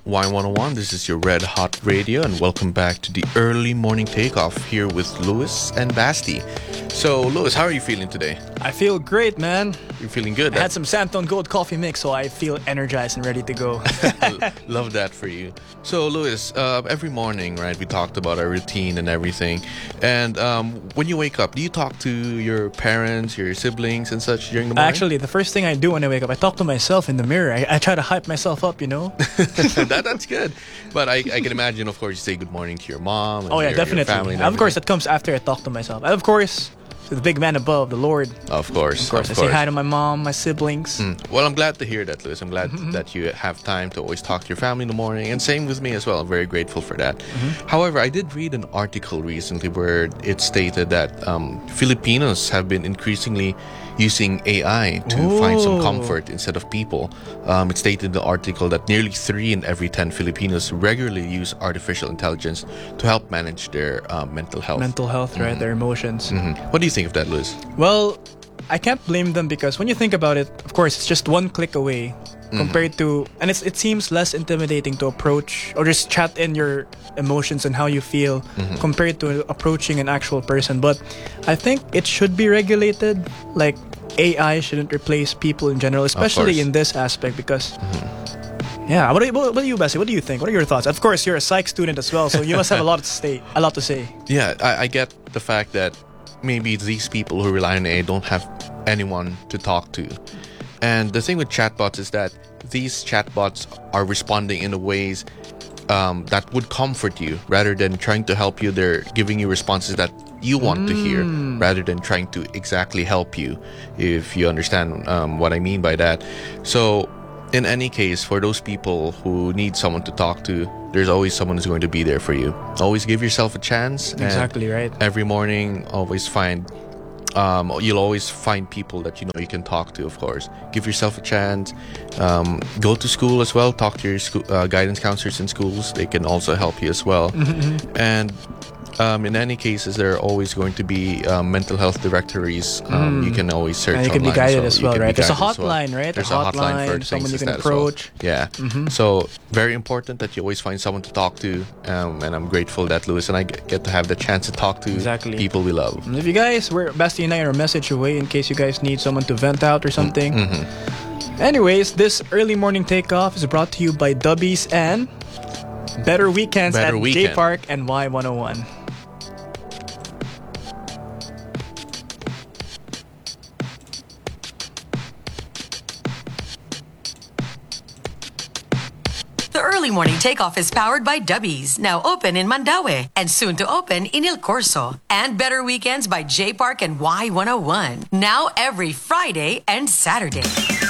Y101. This is your Red Hot Radio, and welcome back to the early morning takeoff here with Lewis and Basti. So, Lewis, how are you feeling today? I feel great, man. You're feeling good? I had some Santon Gold coffee mix, so I feel energized and ready to go. Love that for you. So, Lewis, every morning, right, we talked about our routine and everything. And when you wake up, do you talk to your parents, your siblings and such during the morning? Actually, the first thing I do when I wake up, I talk to myself in the mirror. I try to hype myself up, you know? That's good. But I can imagine, of course, you say good morning to your mom and your definitely. family and of course, everything. that comes after I talk to myself. And of course, to the big man above, the Lord. Of course. I say hi to my mom, my siblings. Well, I'm glad to hear that, Lewis. I'm glad that you have time to always talk to your family in the morning. And same with me as well. I'm very grateful for that. However, I did read an article recently where it stated that Filipinos have been increasingly using AI to find some comfort instead of people. It stated in the article that nearly 3 in every 10 Filipinos regularly use artificial intelligence to help manage their mental health. Mental health, right? Their emotions. What do you think of that, Lewis? Well, I can't blame them because when you think about it, of course, it's just one click away compared to, and it seems less intimidating to approach or just chat in your emotions and how you feel compared to approaching an actual person. But I think it should be regulated. Like AI shouldn't replace people in general, especially in this aspect because. Yeah, what do you, Bessie? What do you think? What are your thoughts? Of course, you're a psych student as well, so you must have a lot to say. Yeah, I get the fact that maybe these people who rely on AI don't have anyone to talk to. And the thing with chatbots is that these chatbots are responding in a ways that would comfort you rather than trying to help you. They're giving you responses that you want to hear rather than trying to exactly help you, if you understand what I mean by that. So in any case, for those people who need someone to talk to, there's always someone who's going to be there for you. Always give yourself a chance. Exactly, right. Every morning, you'll always find people that you know you can talk to, of course. Give yourself a chance. Go to school as well. Talk to your guidance counselors in schools. They can also help you as well. And in any cases, there are always going to be mental health directories. You can always search and you can online, be guided so as well, right? There's a hotline, well. right? There's a hotline for someone you things can as well. approach. Yeah. So very important that you always find someone to talk to. And I'm grateful that Lewis and I get to have the chance to talk to people we love. If you guys, Basti and I are a message away in case you guys need someone to vent out or something. Anyways, this early morning takeoff is brought to you by Dubbies and Better Weekends at J Park and Y101. The early morning takeoff is powered by Dubbies, now open in Mandaue and soon to open in Il Corso. And Better Weekends by J Park and Y101, now every Friday and Saturday.